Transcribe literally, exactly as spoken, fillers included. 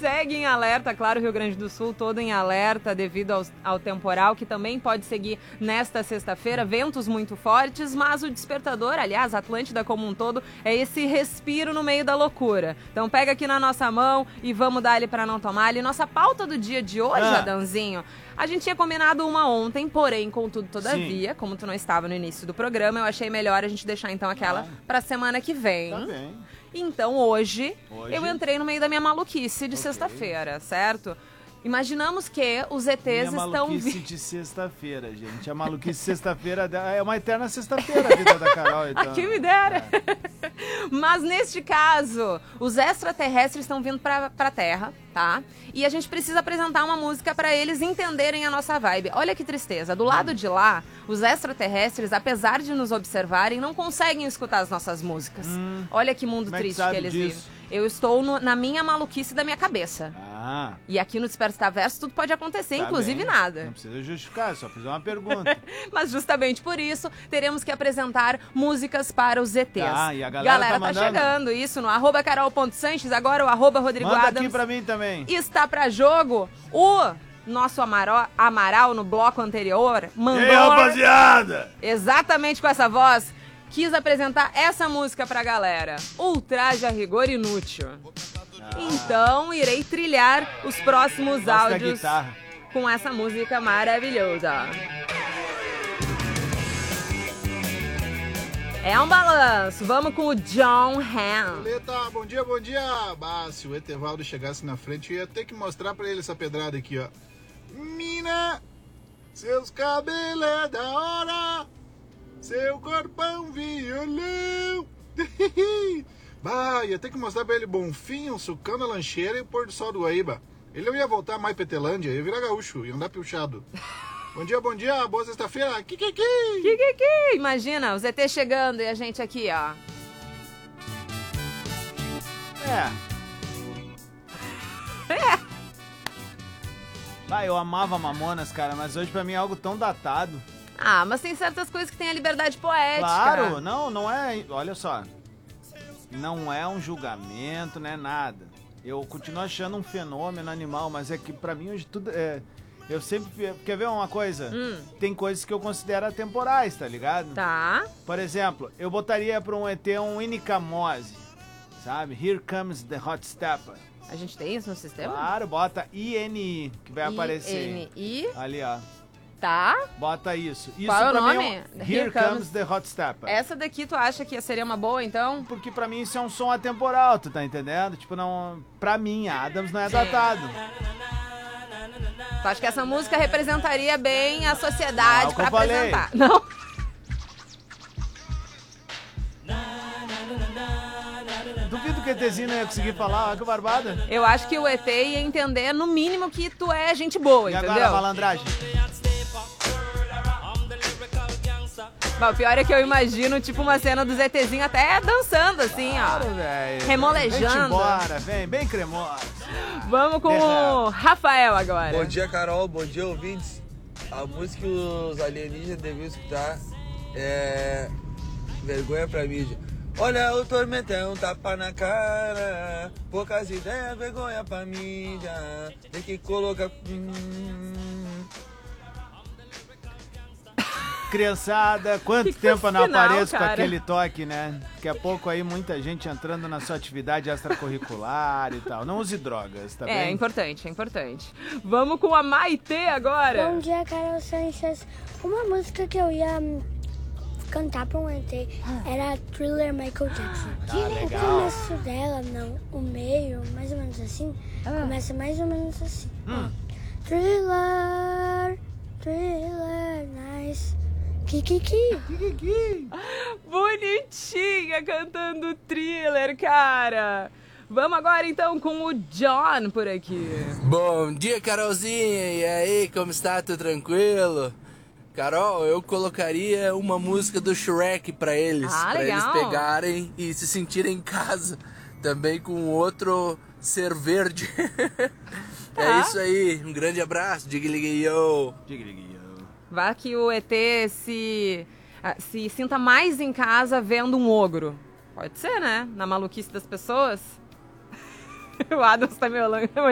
segue em alerta, claro, o Rio Grande do Sul todo em alerta devido ao, ao temporal, que também pode seguir nesta sexta-feira, ventos muito fortes, mas o despertador, aliás, a Atlântida como um todo, é esse respiro no meio da loucura. Então pega aqui na nossa mão e vamos dar ali para não tomar ali. Nossa pauta do dia de hoje, ah. Adãozinho, a gente tinha combinado uma ontem, porém, contudo, todavia, Sim. como tu não estava no início do programa, eu achei melhor a gente deixar então aquela ah. para semana que vem. Tá bem. Então, hoje, hoje, eu entrei no meio da minha maluquice de okay. sexta-feira, certo? Imaginamos que os E Tês minha estão... maluquice de sexta-feira, gente. A maluquice de sexta-feira é uma eterna sexta-feira a vida da Carol. Então... Aqui me dera. É. Mas, neste caso, os extraterrestres estão vindo pra, pra Terra, tá? E a gente precisa apresentar uma música pra eles entenderem a nossa vibe. Olha que tristeza. Do lado de lá, os extraterrestres, apesar de nos observarem, não conseguem escutar as nossas músicas. Hum, Olha que mundo triste que, que eles disso? vivem. Eu estou no, na minha maluquice da minha cabeça. Ah. E aqui no Despertar Verso tudo pode acontecer, tá inclusive bem. nada. Não precisa justificar, só fiz uma pergunta. Mas justamente por isso, teremos que apresentar músicas para os E Tês. Ah, e a galera, galera tá, tá chegando, isso, no arroba carol.sanches, agora o arroba Rodrigo Manda Adams. aqui pra mim também. Está pra jogo o... Nosso Amaral, Amaral, no bloco anterior, mandou... E aí, rapaziada? Exatamente com essa voz, quis apresentar essa música pra galera. Ultraje a rigor inútil. Ah. Então, irei trilhar os próximos Gosto áudios com essa música maravilhosa. É um balanço. Vamos com o John Hamm. Eita, bom dia, bom dia. Bah, se o Etevaldo chegasse na frente, eu ia ter que mostrar pra ele essa pedrada aqui, ó. Mina, seus cabelos é da hora, seu corpão violão. Bah, ia ter que mostrar pra ele Bonfim, sucando a lancheira e o pôr do sol do Guaíba. Ele não ia voltar mais pra Petelândia, ia virar gaúcho, ia andar piochado. Bom dia, bom dia, boa sexta-feira. Kikiki! Kikiki! Imagina, os E Tês chegando e a gente aqui, ó. É. É. Ah, eu amava Mamonas, cara, mas hoje pra mim é algo tão datado. Ah, mas tem certas coisas que tem a liberdade poética. Claro, não, não é... Olha só, não é um julgamento, não é nada. Eu continuo achando um fenômeno animal, mas é que pra mim hoje tudo é... Eu sempre... Quer ver uma coisa? Hum. Tem coisas que eu considero atemporais, tá ligado? Tá. Por exemplo, eu botaria pra um E Tê um Inicamose, sabe? Here Comes the Hot Stepper. A gente tem isso no sistema? Claro, bota I N I, que vai aparecer. I N I? Ali, ó. Tá. Bota isso. Isso Qual é o nome? Mim é um... Here, Here comes... comes the Hot Stepper. Essa daqui tu acha que seria uma boa, então? Porque pra mim isso é um som atemporal, tu tá entendendo? Tipo, não... Pra mim, Adams não é Sim. datado. Tu acha que essa música representaria bem a sociedade não, pra apresentar? Falei. Não? Duvido que o ETzinho não ia conseguir falar, olha que barbada. Eu acho que o E Tê ia entender, no mínimo, que tu é gente boa, e entendeu? E agora, malandragem? Bom, o pior é que eu imagino, tipo, uma cena do ETzinho até dançando, assim, claro, ó. Véio. Remolejando. Vem embora, vem, bem cremosa. Vamos com Deixa. o Rafael agora. Bom dia, Carol. Bom dia, ouvintes. A música que os alienígenas deviam escutar é... Vergonha pra mídia. Olha o tormentão, tapa na cara, poucas ideias, vergonha pra mídia, tem que colocar... Criançada, quanto que tempo eu não final, apareço cara? com aquele toque, né? Daqui a pouco aí muita gente entrando na sua atividade extracurricular e tal. Não use drogas, tá é, bem? É, importante, é importante. Vamos com a Maitê agora. Bom dia, Carol Sanches. Uma música que eu ia cantar pra um E Tê era Thriller Michael Jackson. Ah, legal. O começo dela, não, o meio, mais ou menos assim, ah. começa mais ou menos assim. Hum. Thriller, Thriller, nice. Kikiki. Kikiki. Bonitinha cantando Thriller, cara. Vamos agora então com o John por aqui. Bom dia, Carolzinha. E aí, como está? Tudo tranquilo? Carol, eu colocaria uma música do Shrek pra eles. Ah, pra legal. eles pegarem e se sentirem em casa. Também com outro ser verde. Tá. É isso aí. Um grande abraço. Diga-liga-yo. Diga-liga-yo. Vá que o E Tê se, se sinta mais em casa vendo um ogro. Pode ser, né? Na maluquice das pessoas. O Adams tá me olhando.